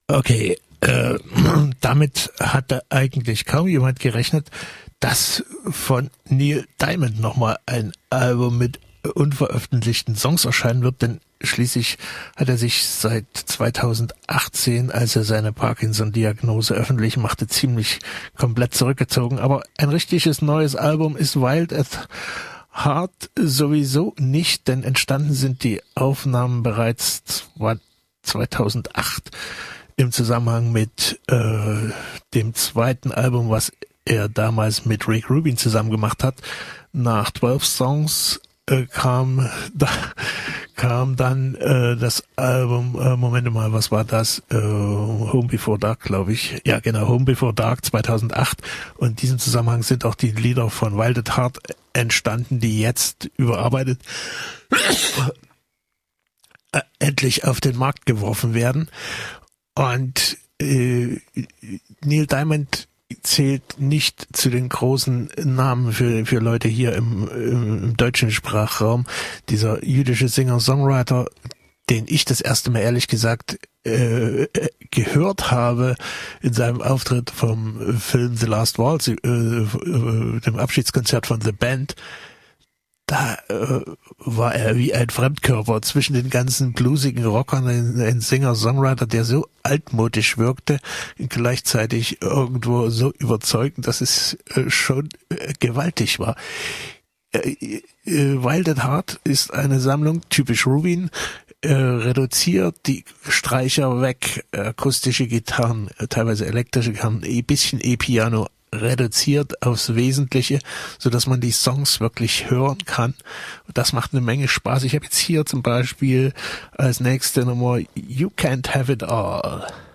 Okay, damit hatte eigentlich kaum jemand gerechnet, dass von Neil Diamond nochmal ein Album mit unveröffentlichten Songs erscheinen wird, denn schließlich hat er sich seit 2018, als er seine Parkinson-Diagnose öffentlich machte, ziemlich komplett zurückgezogen. Aber ein richtiges neues Album ist Wild at Heart sowieso nicht, denn entstanden sind die Aufnahmen bereits 2008 im Zusammenhang mit dem zweiten Album, was er damals mit Rick Rubin zusammen gemacht hat. Nach 12 Songs kam dann das Album, Moment mal, was war das? Home Before Dark, glaube ich. Ja, genau, Home Before Dark 2008. Und in diesem Zusammenhang sind auch die Lieder von Wild at Heart entstanden, die jetzt überarbeitet endlich auf den Markt geworfen werden. Und Neil Diamond zählt nicht zu den großen Namen für Leute hier im deutschen Sprachraum. Dieser jüdische Singer-Songwriter, den ich das erste Mal ehrlich gesagt gehört habe in seinem Auftritt vom Film The Last Waltz, dem Abschiedskonzert von The Band, da war er wie ein Fremdkörper zwischen den ganzen bluesigen Rockern, ein Singer-Songwriter, der so altmodisch wirkte, gleichzeitig irgendwo so überzeugend, dass es schon gewaltig war. Wild at Heart ist eine Sammlung, typisch Rubin, reduziert, die Streicher weg, akustische Gitarren, teilweise elektrische Gitarren, ein bisschen E-Piano, reduziert aufs Wesentliche, so dass man die Songs wirklich hören kann. Das macht eine Menge Spaß. Ich habe jetzt hier zum Beispiel als nächste Nummer You Can't Have It All.